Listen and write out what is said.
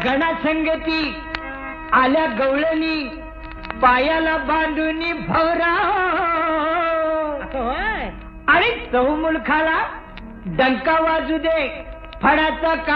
गणा संगती आल्या गवळणी पायाला बांधून भवरा आणि चहू मुलखाला डंका वाजू दे फडाचा